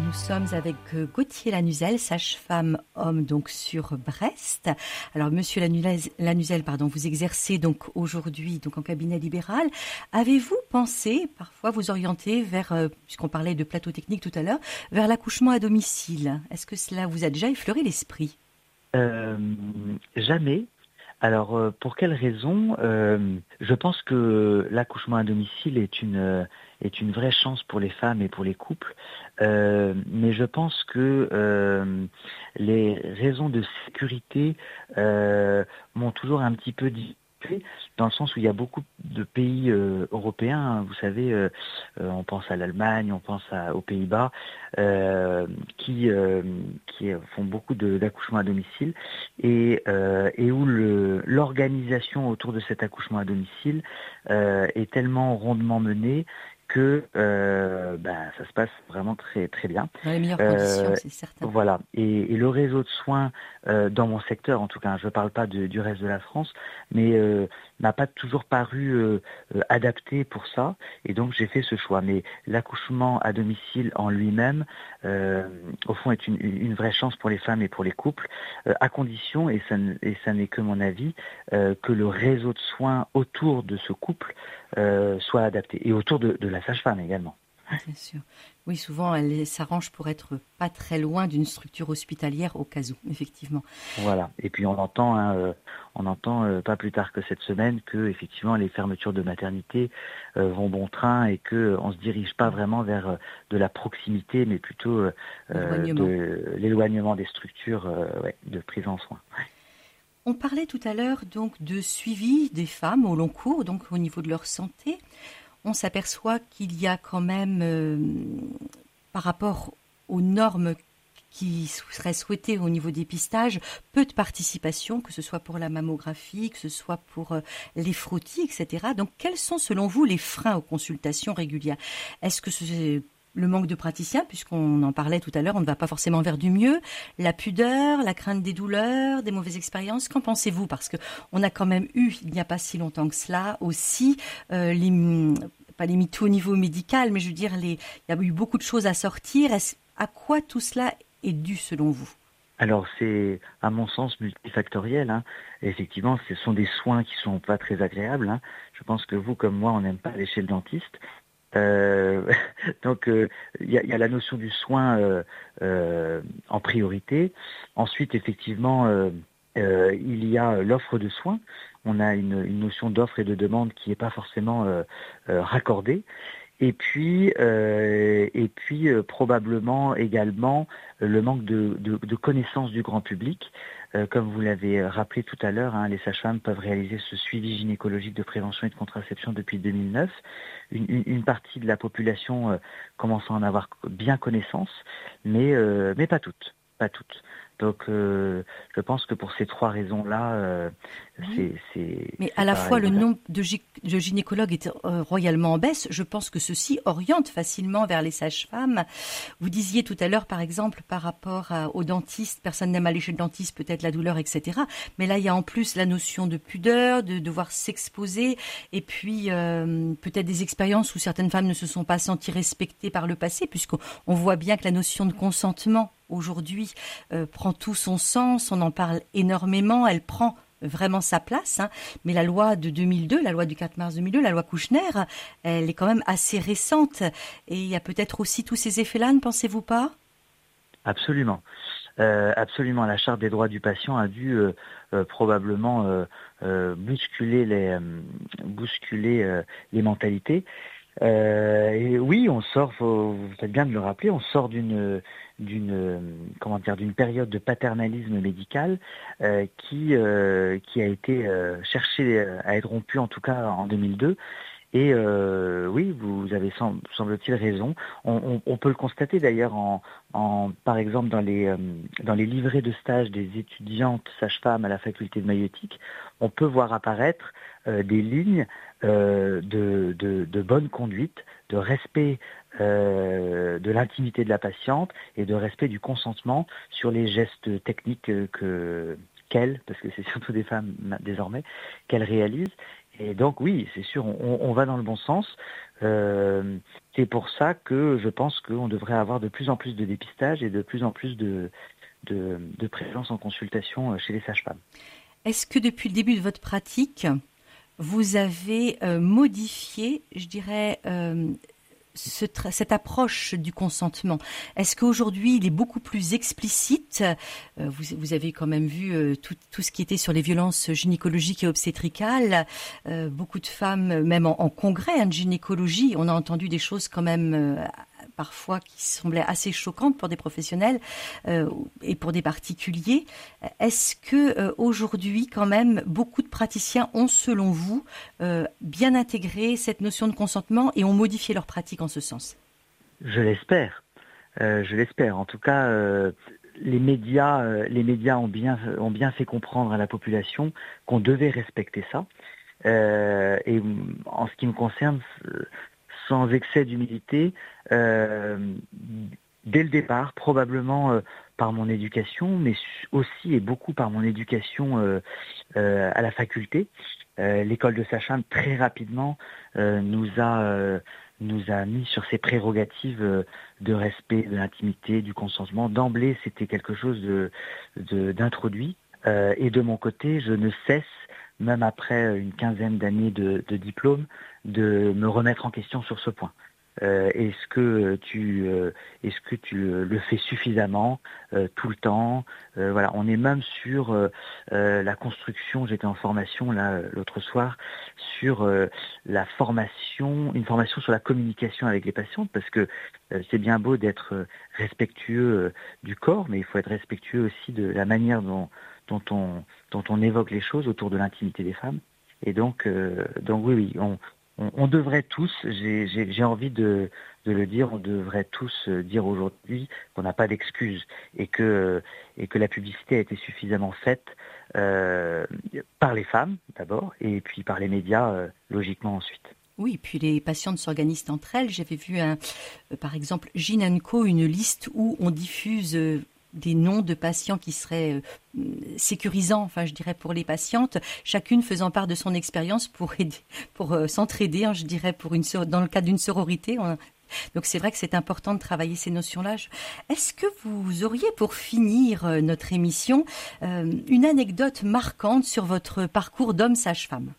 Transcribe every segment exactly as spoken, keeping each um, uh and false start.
Nous sommes avec Gauthier Lanuzel, sage-femme homme donc sur Brest. Alors Monsieur Lanuzel, Lanuzel pardon, vous exercez donc aujourd'hui donc en cabinet libéral. Avez-vous pensé parfois vous orienter vers, euh, puisqu'on parlait de plateau technique tout à l'heure, vers l'accouchement à domicile? Est-ce que cela vous a déjà effleuré l'esprit? euh, Jamais. Alors, euh, pour quelle raison euh, Je pense que l'accouchement à domicile est une euh, est une vraie chance pour les femmes et pour les couples, euh, mais je pense que euh, les raisons de sécurité euh, m'ont toujours un petit peu dit dans le sens où il y a beaucoup de pays euh, européens, hein, vous savez, euh, euh, on pense à l'Allemagne, on pense à, aux Pays-Bas, euh, qui euh, qui font beaucoup de, d'accouchements à domicile et euh, et où le, l'organisation autour de cet accouchement à domicile euh, est tellement rondement menée que euh, ben, ça se passe vraiment très très bien. Dans les meilleures conditions, Euh, c'est certain. voilà. Et, et le réseau de soins euh, dans mon secteur, en tout cas, je ne parle pas de, du reste de la France, mais euh, n'a pas toujours paru euh, euh, adapté pour ça. Et donc j'ai fait ce choix. Mais l'accouchement à domicile en lui-même, euh, au fond, est une, une vraie chance pour les femmes et pour les couples, euh, à condition, et ça, et ça n'est que mon avis, euh, que le réseau de soins autour de ce couple euh, soit adapté. Et autour de, de la sage-femme également. Bien sûr. Oui, souvent, elle s'arrange pour être pas très loin d'une structure hospitalière au cas où, effectivement. Voilà. Et puis on entend, hein, euh, on entend euh, pas plus tard que cette semaine que effectivement les fermetures de maternité euh, vont bon train et que euh, on se dirige pas vraiment vers euh, de la proximité, mais plutôt euh, L'éloignement. de l'éloignement des structures euh, ouais, de prise en soin. Ouais. On parlait tout à l'heure donc de suivi des femmes au long cours, donc au niveau de leur santé. On s'aperçoit qu'il y a quand même, euh, par rapport aux normes qui seraient souhaitées au niveau des dépistage, peu de participation, que ce soit pour la mammographie, que ce soit pour euh, les frottis, et cetera. Donc, quels sont selon vous les freins aux consultations régulières? Est-ce que c'est le manque de praticiens, puisqu'on en parlait tout à l'heure, on ne va pas forcément vers du mieux, la pudeur, la crainte des douleurs, des mauvaises expériences? Qu'en pensez-vous? Parce que on a quand même eu, il n'y a pas si longtemps que cela, aussi euh, les pas les mythos au niveau médical, mais je veux dire, les, il y a eu beaucoup de choses à sortir. Est-ce, à quoi tout cela est dû selon vous? Alors c'est, à mon sens, multifactoriel. Hein. Effectivement, ce sont des soins qui sont pas très agréables. Hein. Je pense que vous, comme moi, on n'aime pas aller chez le dentiste. Euh, donc il euh, y, a, y a la notion du soin euh, euh, en priorité. Ensuite, effectivement, euh, euh, il y a l'offre de soins. On a une, une notion d'offre et de demande qui n'est pas forcément euh, euh, raccordée. Et puis, euh, et puis euh, probablement également euh, le manque de, de, de connaissance du grand public. Euh, comme vous l'avez rappelé tout à l'heure, hein, les sages-femmes peuvent réaliser ce suivi gynécologique de prévention et de contraception depuis deux mille neuf. Une, une, une partie de la population euh, commence à en avoir bien connaissance, mais, euh, mais pas toutes. Pas toutes. Donc, euh, je pense que pour ces trois raisons-là, euh, Oui. c'est, c'est. Mais c'est à la fois, le évident. nombre de, gy- de gynécologues est euh, royalement en baisse. Je pense que ceci oriente facilement vers les sages-femmes. Vous disiez tout à l'heure, par exemple, par rapport à, aux dentistes, personne n'aime aller chez le dentiste, peut-être la douleur, et cetera. Mais là, il y a en plus la notion de pudeur, de devoir s'exposer, et puis euh, peut-être des expériences où certaines femmes ne se sont pas senties respectées par le passé, puisqu'on on voit bien que la notion de consentement, aujourd'hui, euh, prend tout son sens. On en parle énormément. Elle prend vraiment sa place, hein. Mais la loi de deux mille deux, la loi du quatre mars deux mille deux, la loi Kouchner, elle est quand même assez récente. Et il y a peut-être aussi tous ces effets-là, ne pensez-vous pas? Absolument. Euh, absolument. La Charte des droits du patient a dû euh, euh, probablement euh, euh, bousculer les, euh, bousculer euh, les mentalités. Euh, et oui, on sort, faut, vous faites bien de le rappeler, on sort d'une d'une comment dire d'une période de paternalisme médical euh, qui euh, qui a été euh, cherché à être rompu en tout cas en deux mille deux. Et euh, oui, vous avez sem- semble-t-il raison. On, on, on peut le constater d'ailleurs en, en par exemple dans les euh, dans les livrets de stage des étudiantes sages-femmes à la faculté de maïeutique, on peut voir apparaître euh, des lignes euh, de, de, de bonne conduite, de respect euh, de l'intimité de la patiente et de respect du consentement sur les gestes techniques que qu'elles, parce que c'est surtout des femmes désormais, qu'elles réalisent. Et donc oui, c'est sûr, on, on va dans le bon sens. Euh, c'est pour ça que je pense qu'on devrait avoir de plus en plus de dépistage et de plus en plus de, de, de présence en consultation chez les sages-femmes. Est-ce que depuis le début de votre pratique, vous avez euh, modifié, je dirais, euh, ce tra- cette approche du consentement? Est-ce qu'aujourd'hui, il est beaucoup plus explicite? euh, vous, vous avez quand même vu euh, tout, tout ce qui était sur les violences gynécologiques et obstétricales. Euh, beaucoup de femmes, même en, en congrès hein, de gynécologie, on a entendu des choses quand même euh, parfois qui semblaient assez choquantes pour des professionnels euh, et pour des particuliers. Est-ce que euh, aujourd'hui, quand même, beaucoup de praticiens ont, selon vous, euh, bien intégré cette notion de consentement et ont modifié leur pratique en ce sens? Je l'espère. Euh, je l'espère. En tout cas, euh, les médias, euh, les médias ont bien, ont bien fait comprendre à la population qu'on devait respecter ça. Euh, et en ce qui me concerne, sans excès d'humilité, euh, dès le départ, probablement euh, par mon éducation, mais aussi et beaucoup par mon éducation euh, euh, à la faculté. Euh, l'école de sage-femme, très rapidement, euh, nous a... Euh, nous a mis sur ses prérogatives euh, de respect de l'intimité, du consentement. D'emblée, c'était quelque chose de, de, d'introduit. Euh, et de mon côté, je ne cesse, même après une quinzaine d'années de, de diplôme, de me remettre en question sur ce point. Euh, est-ce que tu, euh, est-ce que tu le fais suffisamment euh, tout le temps? euh, Voilà, on est même sur euh, euh, la construction. J'étais en formation là l'autre soir sur euh, la formation, une formation sur la communication avec les patientes, parce que euh, c'est bien beau d'être respectueux euh, du corps, mais il faut être respectueux aussi de la manière dont dont on dont on évoque les choses autour de l'intimité des femmes. Et donc, euh, donc oui, oui, on On, on devrait tous, j'ai, j'ai, j'ai envie de, de le dire, on devrait tous dire aujourd'hui qu'on n'a pas d'excuses et que, et que la publicité a été suffisamment faite euh, par les femmes d'abord et puis par les médias euh, logiquement ensuite. Oui, puis les patientes s'organisent entre elles. J'avais vu, un, euh, par exemple, Gyn and Co, une liste où on diffuse euh, des noms de patients qui seraient euh, sécurisants, enfin je dirais pour les patientes, chacune faisant part de son expérience pour aider, pour euh, s'entraider, hein, je dirais pour une dans le cadre d'une sororité. On, donc c'est vrai que c'est important de travailler ces notions-là. Est-ce que vous auriez, pour finir euh, notre émission, euh, une anecdote marquante sur votre parcours d'homme sage-femme?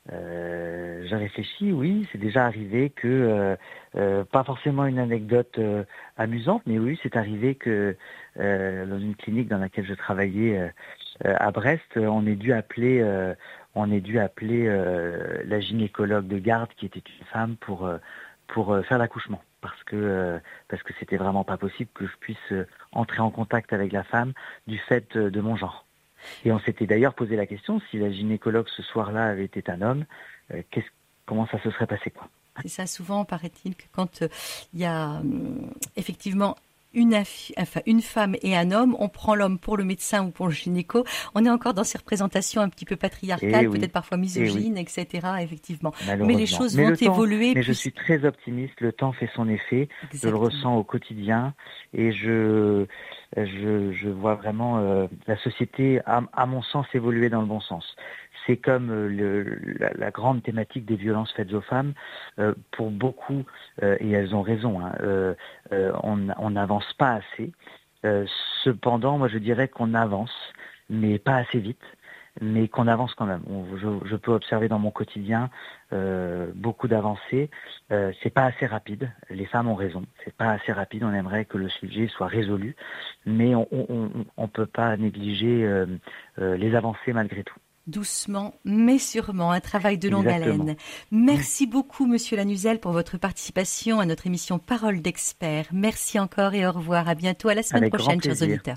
Euh, j'ai réfléchi, oui, c'est déjà arrivé que, euh, euh, pas forcément une anecdote euh, amusante, mais oui, c'est arrivé que euh, dans une clinique dans laquelle je travaillais euh, euh, à Brest, on ait dû appeler, euh, on ait dû appeler euh, la gynécologue de garde qui était une femme pour euh, pour euh, faire l'accouchement, parce que euh, parce que c'était vraiment pas possible que je puisse euh, entrer en contact avec la femme du fait euh, de mon genre. Et on s'était d'ailleurs posé la question, si la gynécologue ce soir-là avait été un homme, euh, qu'est-ce, comment ça se serait passé, quoi. C'est ça, souvent, paraît-il, que quand il euh, y a euh, effectivement une, affi- enfin, une femme et un homme, on prend l'homme pour le médecin ou pour le gynéco. On est encore dans ces représentations un petit peu patriarcales, oui, peut-être parfois misogynes, oui, et cetera, effectivement. Mais les choses mais vont évoluer. Temps, mais puis... je suis très optimiste, le temps fait son effet, exactement. Je le ressens au quotidien et je... Je, je vois vraiment euh, la société, à, à mon sens, évoluer dans le bon sens. C'est comme euh, le, la, la grande thématique des violences faites aux femmes. Euh, pour beaucoup, euh, et elles ont raison, hein, euh, euh, on n'avance pas assez. Euh, cependant, moi je dirais qu'on avance, mais pas assez vite, mais qu'on avance quand même. On, je, je peux observer dans mon quotidien euh, beaucoup d'avancées. Euh, c'est pas assez rapide. Les femmes ont raison. C'est pas assez rapide. On aimerait que le sujet soit résolu, mais on on, on peut pas négliger euh, euh, les avancées malgré tout. Doucement, mais sûrement, un travail de longue Exactement. haleine. Merci beaucoup, Monsieur Lanuzel, pour votre participation à notre émission Parole d'experts. Merci encore et au revoir. À bientôt, à la semaine Avec prochaine, chers auditeurs.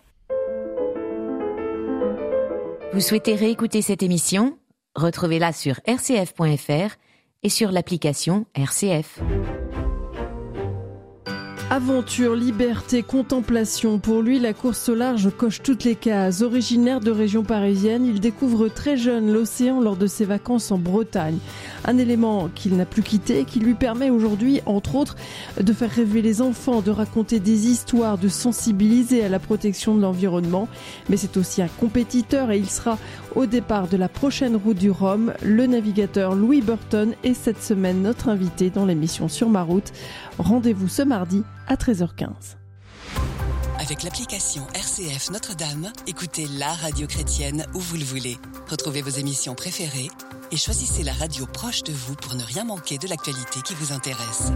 Vous souhaitez réécouter cette émission? Retrouvez-la sur r c f point f r et sur l'application R C F. Aventure, liberté, contemplation. Pour lui, la course au large coche toutes les cases. Originaire de région parisienne, il découvre très jeune l'océan lors de ses vacances en Bretagne. Un élément qu'il n'a plus quitté et qui lui permet aujourd'hui, entre autres, de faire rêver les enfants, de raconter des histoires, de sensibiliser à la protection de l'environnement. Mais c'est aussi un compétiteur et il sera au départ de la prochaine route du Rhum. Le navigateur Louis Burton est cette semaine notre invité dans l'émission Sur ma route. Rendez-vous ce mardi à treize heures quinze. Avec l'application R C F Notre-Dame, écoutez la radio chrétienne où vous le voulez. Retrouvez vos émissions préférées et choisissez la radio proche de vous pour ne rien manquer de l'actualité qui vous intéresse.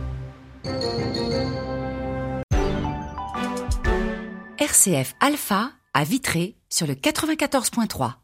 R C F Alpha à Vitré sur le quatre-vingt-quatorze point trois.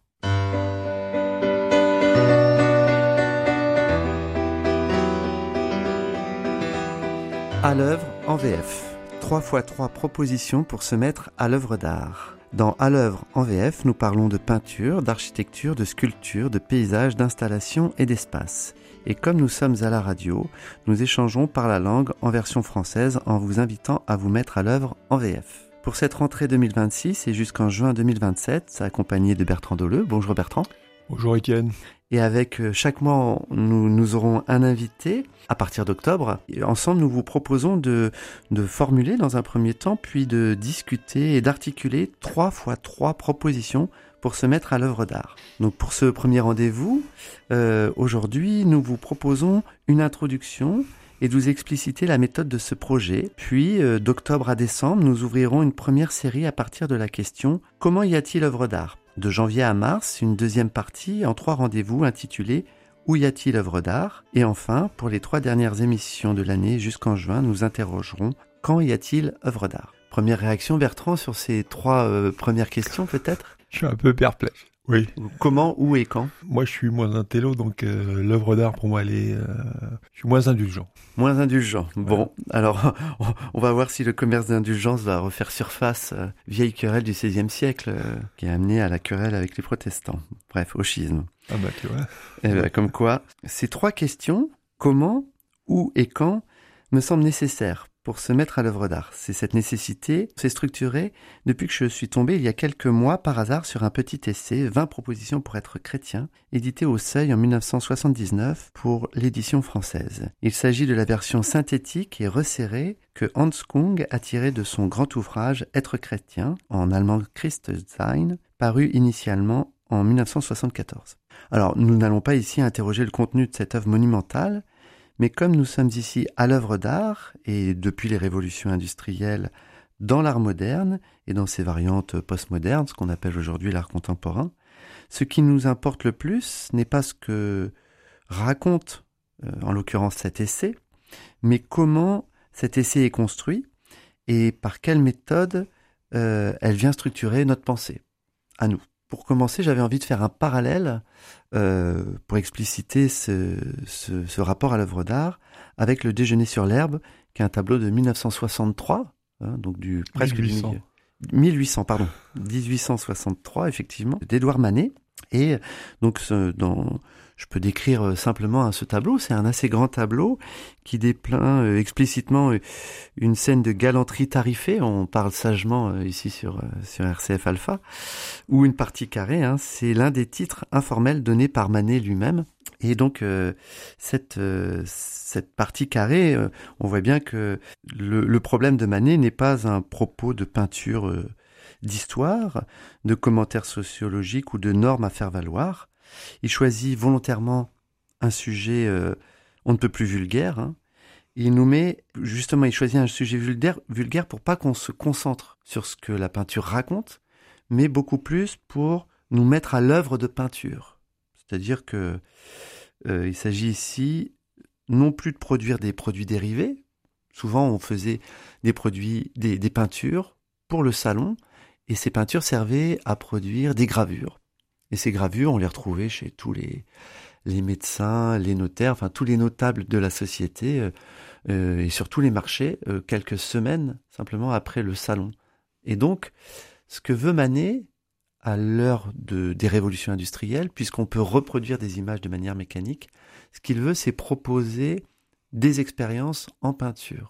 À l'œuvre en V F. trois fois trois propositions pour se mettre à l'œuvre d'art. Dans À l'œuvre en V F, nous parlons de peinture, d'architecture, de sculpture, de paysage, d'installation et d'espace. Et comme nous sommes à la radio, nous échangeons par la langue en version française en vous invitant à vous mettre à l'œuvre en V F. Pour cette rentrée deux mille vingt-six et jusqu'en juin deux mille vingt-sept, accompagné de Bertrand Doleux. Bonjour Bertrand. Bonjour Étienne. Et avec chaque mois, nous, nous aurons un invité à partir d'octobre. Et ensemble, nous vous proposons de, de formuler dans un premier temps, puis de discuter et d'articuler trois fois trois propositions pour se mettre à l'œuvre d'art. Donc pour ce premier rendez-vous, euh, aujourd'hui, nous vous proposons une introduction et de vous expliciter la méthode de ce projet. Puis, euh, d'octobre à décembre, nous ouvrirons une première série à partir de la question « Comment y a-t-il œuvre d'art ?» De janvier à mars, une deuxième partie en trois rendez-vous intitulée « Où y a-t-il œuvre d'art ?» Et enfin, pour les trois dernières émissions de l'année jusqu'en juin, nous interrogerons « Quand y a-t-il œuvre d'art ?» Première réaction, Bertrand, sur ces trois euh, premières questions peut-être ? Je suis un peu perplexe. Oui. Comment, où et quand ? Moi, je suis moins intello, donc euh, l'œuvre d'art, pour moi, elle est... Euh, je suis moins indulgent. Moins indulgent. Bon, ouais. Alors, on va voir si le commerce d'indulgence va refaire surface. Euh, vieille querelle du seizième siècle, euh, qui a amené à la querelle avec les protestants. Bref, au schisme. Ah bah, tu vois. Et ben, comme quoi, ces trois questions, comment, où et quand, me semblent nécessaires pour se mettre à l'œuvre d'art. C'est cette nécessité, c'est structuré depuis que je suis tombé il y a quelques mois par hasard sur un petit essai, vingt propositions pour être chrétien, édité au Seuil en dix-neuf cent soixante-dix-neuf pour l'édition française. Il s'agit de la version synthétique et resserrée que Hans Kung a tirée de son grand ouvrage Être chrétien, en allemand Christsein, paru initialement en dix-neuf cent soixante-quatorze. Alors, nous n'allons pas ici interroger le contenu de cette œuvre monumentale, mais comme nous sommes ici à l'œuvre d'art, et depuis les révolutions industrielles, dans l'art moderne et dans ses variantes postmodernes, ce qu'on appelle aujourd'hui l'art contemporain, ce qui nous importe le plus n'est pas ce que raconte, euh, en l'occurrence cet essai, mais comment cet essai est construit et par quelle méthode euh, elle vient structurer notre pensée, à nous. Pour commencer, j'avais envie de faire un parallèle euh, pour expliciter ce, ce, ce rapport à l'œuvre d'art avec le Déjeuner sur l'herbe, qui est un tableau de dix-neuf cent soixante-trois, hein, donc du presque mille huit cents. Du mille huit cents, pardon, dix-huit cent soixante-trois effectivement, d'Édouard Manet. Et donc, ce, dans, je peux décrire simplement hein, ce tableau. C'est un assez grand tableau qui dépeint euh, explicitement une scène de galanterie tarifée. On parle sagement euh, ici sur, euh, sur R C F Alpha. Ou une partie carrée. Hein, c'est l'un des titres informels donnés par Manet lui-même. Et donc, euh, cette, euh, cette partie carrée, euh, on voit bien que le, le problème de Manet n'est pas un propos de peinture euh, d'histoire, de commentaires sociologiques ou de normes à faire valoir. Il choisit volontairement un sujet euh, on ne peut plus vulgaire. Hein. Il nous met, justement, il choisit un sujet vulgaire, vulgaire pour pas qu'on se concentre sur ce que la peinture raconte, mais beaucoup plus pour nous mettre à l'œuvre de peinture. C'est-à-dire que euh, il s'agit ici non plus de produire des produits dérivés. Souvent, on faisait des produits, des, des peintures pour le salon, et ces peintures servaient à produire des gravures. Et ces gravures, on les retrouvait chez tous les, les médecins, les notaires, enfin tous les notables de la société, euh, euh, et sur tous les marchés, euh, quelques semaines simplement après le salon. Et donc, ce que veut Manet, à l'heure de, des révolutions industrielles, puisqu'on peut reproduire des images de manière mécanique, ce qu'il veut, c'est proposer des expériences en peinture.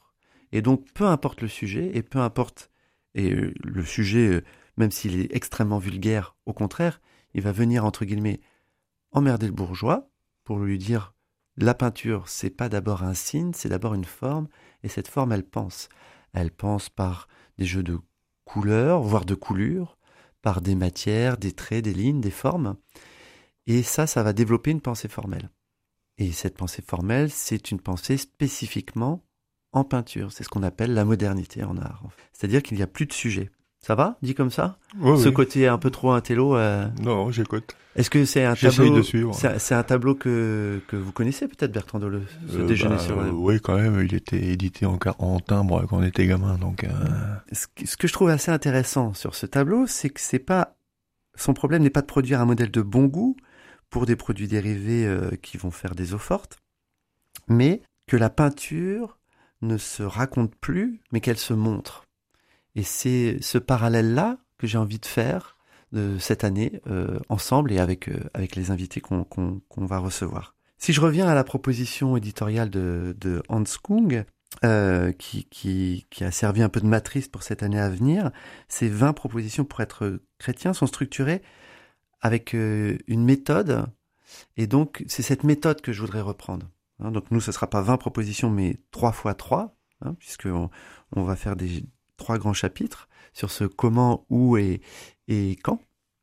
Et donc, peu importe le sujet, et peu importe et euh, le sujet, euh, même s'il est extrêmement vulgaire, au contraire, il va venir, entre guillemets, emmerder le bourgeois pour lui dire la peinture, c'est pas d'abord un signe, c'est d'abord une forme, et cette forme, elle pense. Elle pense par des jeux de couleurs, voire de coulures, par des matières, des traits, des lignes, des formes. Et ça, ça va développer une pensée formelle. Et cette pensée formelle, c'est une pensée spécifiquement en peinture. C'est ce qu'on appelle la modernité en art. C'est-à-dire qu'il n'y a plus de sujet. Ça va, dit comme ça? Oui, Ce oui. côté un peu trop intello. Euh... Non, j'écoute. Est-ce que c'est un J'essaye tableau de suivre. C'est, c'est un tableau que que vous connaissez peut-être, Bertrand Deleu, ce Euh, déjeuner bah, sur euh, le. Oui, quand même. Il était édité en, car- en timbre quand on était gamin, donc. Euh... Ce, que- ce que je trouve assez intéressant sur ce tableau, c'est que c'est pas son problème n'est pas de produire un modèle de bon goût pour des produits dérivés euh, qui vont faire des eaux fortes, mais que la peinture ne se raconte plus, mais qu'elle se montre. Et c'est ce parallèle-là que j'ai envie de faire de cette année euh, ensemble et avec euh, avec les invités qu'on, qu'on qu'on va recevoir. Si je reviens à la proposition éditoriale de, de Hans Kung, euh, qui qui qui a servi un peu de matrice pour cette année à venir, ces vingt propositions pour être chrétien sont structurées avec euh, une méthode, et donc c'est cette méthode que je voudrais reprendre. Hein, donc nous, ce sera pas vingt propositions, mais trois fois trois, hein, puisqu'on on va faire des trois grands chapitres sur ce comment, où et, et quand,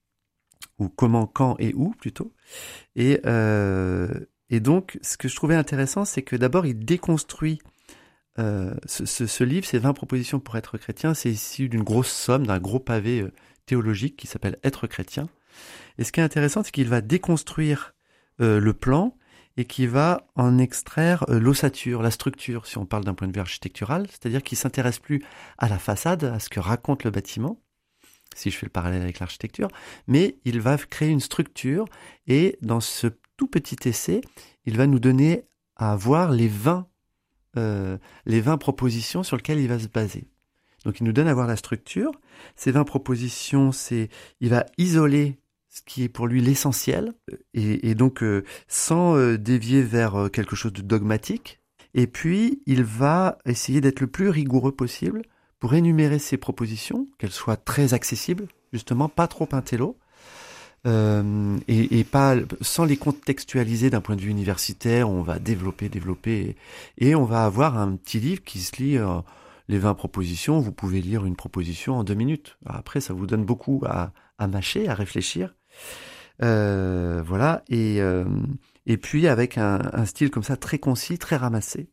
ou comment, quand et où plutôt. Et, euh, et donc, ce que je trouvais intéressant, c'est que d'abord, il déconstruit euh, ce, ce, ce livre, ces vingt propositions pour être chrétien, c'est issu d'une grosse somme, d'un gros pavé euh, théologique qui s'appelle Être chrétien. Et ce qui est intéressant, c'est qu'il va déconstruire euh, le plan et qui va en extraire euh, l'ossature, la structure, si on parle d'un point de vue architectural, c'est-à-dire qu'il s'intéresse plus à la façade, à ce que raconte le bâtiment, si je fais le parallèle avec l'architecture, mais il va créer une structure, et dans ce tout petit essai, il va nous donner à voir les vingt, euh, les vingt propositions sur lesquelles il va se baser. Donc il nous donne à voir la structure. Ces vingt propositions, c'est, il va isoler ce qui est pour lui l'essentiel, et, et donc euh, sans euh, dévier vers euh, quelque chose de dogmatique. Et puis, il va essayer d'être le plus rigoureux possible pour énumérer ses propositions, qu'elles soient très accessibles, justement, pas trop intello, euh, et, et pas sans les contextualiser d'un point de vue universitaire, où on va développer, développer, et, et on va avoir un petit livre qui se lit... Euh, les vingt propositions, vous pouvez lire une proposition en deux minutes. Après, ça vous donne beaucoup à, à mâcher, à réfléchir. Euh, voilà. Et, euh, et puis, avec un, un style comme ça, très concis, très ramassé.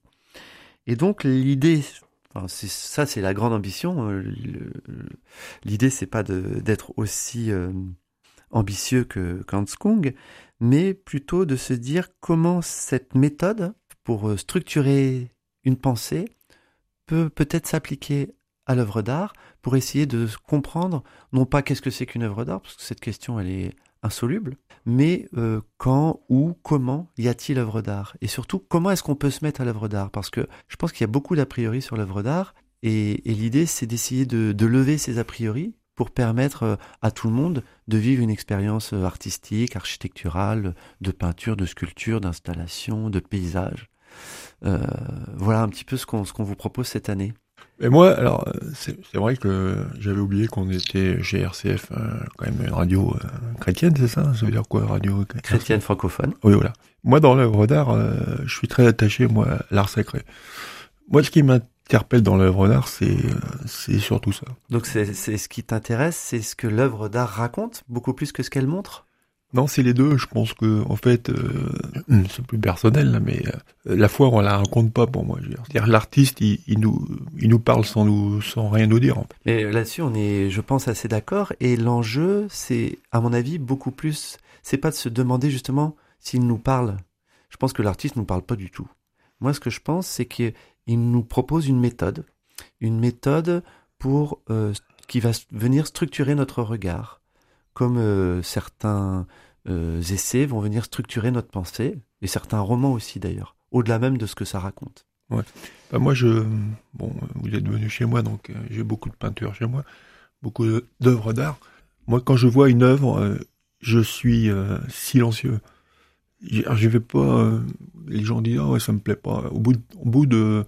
Et donc, l'idée, enfin, c'est, ça, c'est la grande ambition. Le, le, l'idée, c'est pas de, d'être aussi euh, ambitieux que Hans Kung, mais plutôt de se dire comment cette méthode, pour structurer une pensée, peut peut-être s'appliquer à l'œuvre d'art pour essayer de comprendre, non pas qu'est-ce que c'est qu'une œuvre d'art, parce que cette question, elle est insoluble, mais euh, quand, où, comment y a-t-il œuvre d'art? Et surtout, comment est-ce qu'on peut se mettre à l'œuvre d'art? Parce que je pense qu'il y a beaucoup d'a priori sur l'œuvre d'art, et, et l'idée, c'est d'essayer de, de lever ces a priori pour permettre à tout le monde de vivre une expérience artistique, architecturale, de peinture, de sculpture, d'installation, de paysage. Euh, voilà un petit peu ce qu'on, ce qu'on vous propose cette année. Mais moi, alors, c'est, c'est vrai que j'avais oublié qu'on était chez R C F, euh, quand même une radio euh, chrétienne, c'est ça? Ça veut dire quoi, radio chrétienne francophone? Oui, voilà. Moi, dans l'œuvre d'art, euh, je suis très attaché, moi, à l'art sacré. Moi, ce qui m'interpelle dans l'œuvre d'art, c'est, c'est surtout ça. Donc, c'est, c'est ce qui t'intéresse, c'est ce que l'œuvre d'art raconte, beaucoup plus que ce qu'elle montre? Non, c'est les deux. Je pense que, en fait, euh, c'est plus personnel, là, mais euh, la foi, on la raconte pas pour moi. Je veux dire. C'est-à-dire, l'artiste, il, il nous, il nous parle sans nous, sans rien nous dire. En fait. Mais là-dessus, on est, je pense, assez d'accord. Et l'enjeu, c'est, à mon avis, beaucoup plus. C'est pas de se demander justement s'il nous parle. Je pense que l'artiste nous parle pas du tout. Moi, ce que je pense, c'est qu'il nous propose une méthode, une méthode pour euh, qui va venir structurer notre regard. Comme euh, certains euh, essais vont venir structurer notre pensée, et certains romans aussi d'ailleurs, au-delà même de ce que ça raconte. Ouais. Bah moi, je, bon, vous êtes venu chez moi, donc euh, j'ai beaucoup de peinture chez moi, beaucoup d'œuvres d'art. Moi, quand je vois une œuvre, euh, je suis euh, silencieux. Je, je vais pas. Euh, les gens disent ah ouais, ça me plaît pas. Au bout de, au bout de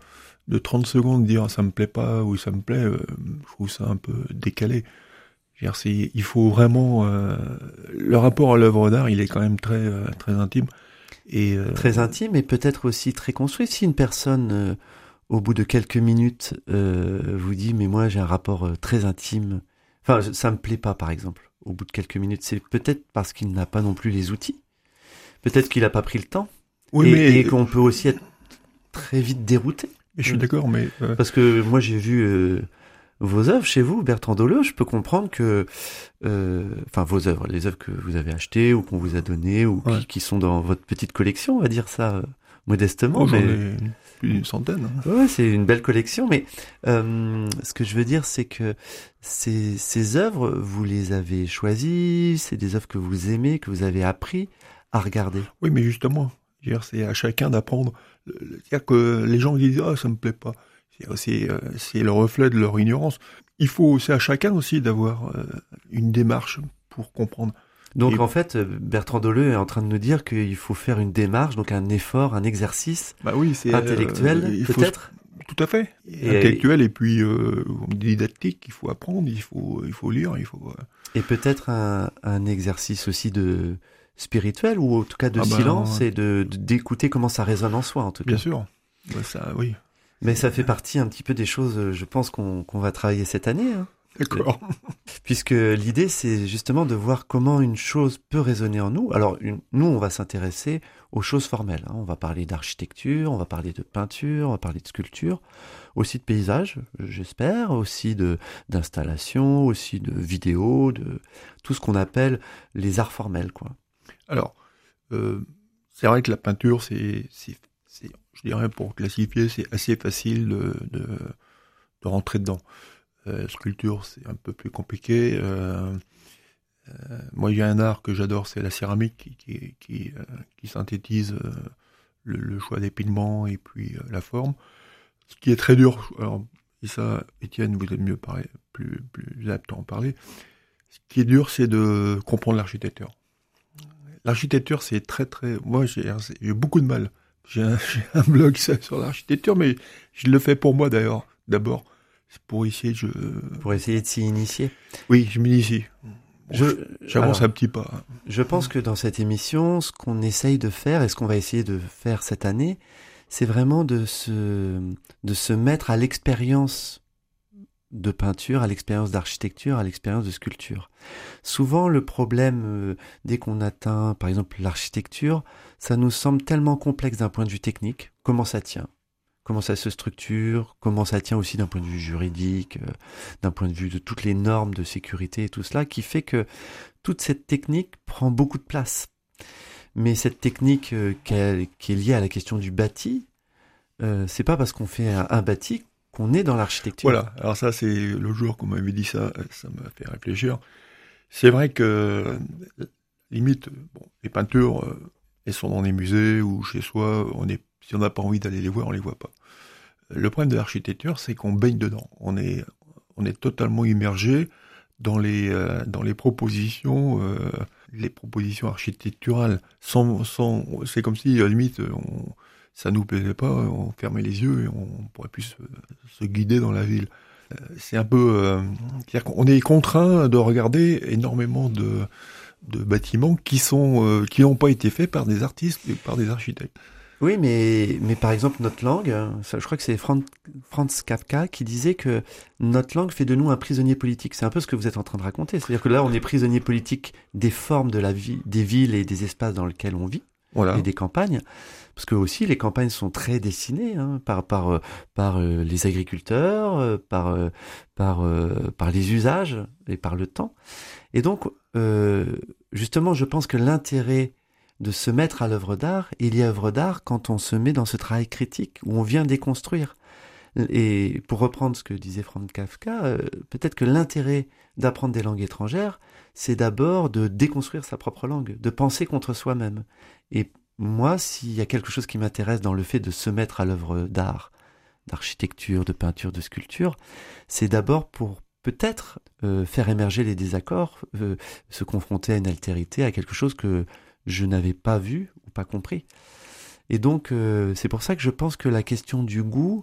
de trente secondes dire ça me plaît pas ou ça me plaît, euh, je trouve ça un peu décalé. Je veux dire, c'est, il faut vraiment euh, le rapport à l'œuvre d'art, il est quand même très euh, très intime et euh, très intime et peut-être aussi très construit. Si une personne euh, au bout de quelques minutes euh, vous dit mais moi j'ai un rapport euh, très intime, enfin ça me plaît pas par exemple. Au bout de quelques minutes, c'est peut-être parce qu'il n'a pas non plus les outils. Peut-être qu'il n'a pas pris le temps. Oui, et, mais et qu'on peut aussi être très vite dérouté. Je suis d'accord, mais euh... parce que moi j'ai vu euh, vos œuvres chez vous, Bertrand Doleux. Je peux comprendre que, euh, enfin vos œuvres, les œuvres que vous avez achetées ou qu'on vous a données ou ouais. qui, qui sont dans votre petite collection, on va dire ça euh, modestement. Oh, j'en mais... ai plus d'une centaine. Hein. Ouais, c'est une belle collection. Mais euh, ce que je veux dire, c'est que ces, ces œuvres, vous les avez choisies. C'est des œuvres que vous aimez, que vous avez appris à regarder. Oui, mais justement, c'est à chacun d'apprendre. C'est-à-dire que les gens disent « Ah, ça me plaît pas ». C'est, c'est le reflet de leur ignorance. Il faut, c'est à chacun aussi d'avoir une démarche pour comprendre. Donc Et... en fait, Bertrand Doleux est en train de nous dire qu'il faut faire une démarche, donc un effort, un exercice bah oui, c'est, intellectuel, euh, peut-être se... Tout à fait. Et intellectuel et puis euh, didactique, il faut apprendre, il faut, il faut lire, il faut... Et peut-être un, un exercice aussi de... spirituel ou en tout cas de ah silence ben, et de, de d'écouter comment ça résonne en soi en tout cas. Bien sûr, ben ça oui. Mais ça fait partie un petit peu des choses, je pense qu'on qu'on va travailler cette année. Hein. D'accord. Puisque l'idée c'est justement de voir comment une chose peut résonner en nous. Alors une, nous on va s'intéresser aux choses formelles. Hein. On va parler d'architecture, on va parler de peinture, on va parler de sculpture, aussi de paysage, j'espère, aussi de d'installation, aussi de vidéo, de tout ce qu'on appelle les arts formels, quoi. Alors, euh, c'est vrai que la peinture, c'est, c'est, c'est, je dirais pour classifier, c'est assez facile de, de, de rentrer dedans. Euh, sculpture, c'est un peu plus compliqué. Euh, euh, moi, il y a un art que j'adore, c'est la céramique qui, qui, qui, euh, qui synthétise euh, le, le choix des pigments et puis euh, la forme. Ce qui est très dur, alors, et ça, Étienne, vous êtes mieux parler, plus, plus apte à en parler. Ce qui est dur, c'est de comprendre l'architecture. L'architecture, c'est très, très... Moi, j'ai, j'ai beaucoup de mal. J'ai un, j'ai un blog sur l'architecture, mais je le fais pour moi, d'ailleurs. D'abord, c'est pour essayer de... Je... Pour essayer de s'y initier. Oui, je m'initie. Bon, je, j'avance alors, un petit pas. Je pense que dans cette émission, ce qu'on essaye de faire, et ce qu'on va essayer de faire cette année, c'est vraiment de se, de se mettre à l'expérience de peinture, à l'expérience d'architecture, à l'expérience de sculpture. Souvent, le problème, euh, dès qu'on atteint, par exemple, l'architecture, ça nous semble tellement complexe d'un point de vue technique. Comment ça tient ? Comment ça se structure ? Comment ça tient aussi d'un point de vue juridique, euh, d'un point de vue de toutes les normes de sécurité et tout cela, qui fait que toute cette technique prend beaucoup de place. Mais cette technique euh, qui, est, qui est liée à la question du bâti, euh, c'est pas parce qu'on fait un, un bâti qu'on est dans l'architecture. Voilà, alors ça c'est le jour qu'on m'avait dit ça, ça m'a fait réfléchir. C'est vrai que, limite, bon, les peintures, elles sont dans des musées ou chez soi, on est, si on n'a pas envie d'aller les voir, on les voit pas. Le problème de l'architecture, c'est qu'on baigne dedans. On est, on est totalement immergé dans les, euh, dans les propositions, euh, les propositions architecturales. Sans, sans, c'est comme si, à la limite, on, ça nous plaisait pas, on fermait les yeux et on pourrait plus se, se guider dans la ville. C'est un peu, euh, c'est-à-dire qu'on est contraint de regarder énormément de, de bâtiments qui sont, euh, qui n'ont pas été faits par des artistes et par des architectes. Oui, mais, mais par exemple, notre langue, ça, je crois que c'est Franz, Franz Kafka qui disait que notre langue fait de nous un prisonnier politique. C'est un peu ce que vous êtes en train de raconter. C'est-à-dire que là, on est prisonnier politique des formes de la vie, des villes et des espaces dans lesquels on vit. Voilà. Et des campagnes, parce que aussi les campagnes sont très dessinées hein, par par euh, par euh, les agriculteurs, euh, par euh, par euh, par les usages et par le temps. Et donc euh, justement, je pense que l'intérêt de se mettre à l'œuvre d'art, il y a œuvre d'art quand on se met dans ce travail critique où on vient déconstruire. Et pour reprendre ce que disait Franz Kafka, euh, peut-être que l'intérêt d'apprendre des langues étrangères, c'est d'abord de déconstruire sa propre langue, de penser contre soi-même. Et moi, s'il y a quelque chose qui m'intéresse dans le fait de se mettre à l'œuvre d'art, d'architecture, de peinture, de sculpture, c'est d'abord pour peut-être euh, faire émerger les désaccords, euh, se confronter à une altérité, à quelque chose que je n'avais pas vu ou pas compris. Et donc, euh, c'est pour ça que je pense que la question du goût,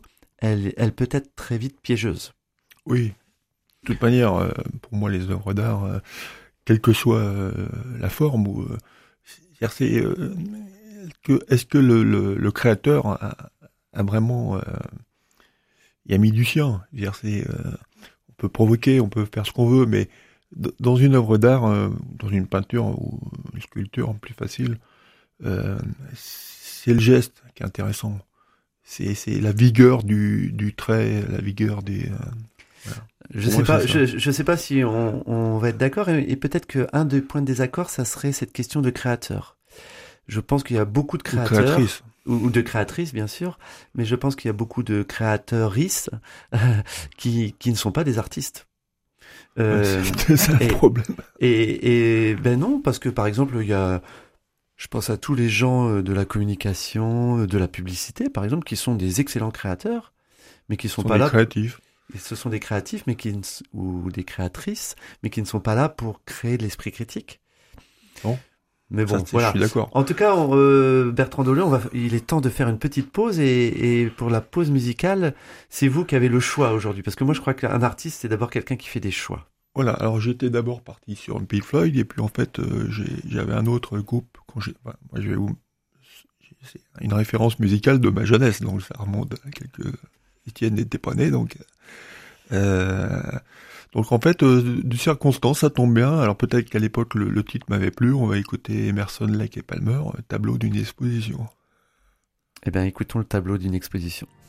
elle, elle peut être très vite piégeuse. Oui. De toute manière, euh, pour moi, les œuvres d'art, euh, quelle que soit euh, la forme, ou, euh, c'est, euh, que, est-ce que le, le, le créateur a, a vraiment, euh, il a mis du sien. C'est, euh, on peut provoquer, on peut faire ce qu'on veut, mais d- dans une œuvre d'art, euh, dans une peinture ou une sculpture, plus facile, euh, c'est le geste qui est intéressant. C'est, c'est la vigueur du, du trait, la vigueur des. Euh, voilà. Je sais pas, je, je sais pas si on, on va être d'accord, et, et peut-être qu'un des points de désaccord, ça serait cette question de créateur. Je pense qu'il y a beaucoup de créateurs, ou créatrices, ou, ou de créatrices bien sûr, mais je pense qu'il y a beaucoup de créateuristes euh, qui qui ne sont pas des artistes. Euh, c'est ça le et, problème. Et, et ben non, parce que par exemple il y a, je pense à tous les gens de la communication, de la publicité par exemple, qui sont des excellents créateurs, mais qui sont, sont pas des là. Créatifs. Et ce sont des créatifs, mais qui ne, ou des créatrices, mais qui ne sont pas là pour créer de l'esprit critique. Non. Mais bon, ça, voilà. Je suis d'accord. En tout cas, on, euh, Bertrand Dollier, on va, il est temps de faire une petite pause, et, et pour la pause musicale, c'est vous qui avez le choix aujourd'hui, parce que moi, je crois qu'un artiste, c'est d'abord quelqu'un qui fait des choix. Voilà. Alors, j'étais d'abord parti sur Pink Floyd, et puis en fait, euh, j'ai, j'avais un autre groupe. Quand j'ai, bah, moi, je vais vous, c'est une référence musicale de ma jeunesse, donc ça remonte à quelques. Étienne n'était pas né, donc. Euh, donc en fait, euh, de circonstance, ça tombe bien. Alors peut-être qu'à l'époque le, le titre m'avait plu. On va écouter Emerson, Lake et Palmer, Tableau d'une exposition. Eh bien, écoutons le Tableau d'une exposition.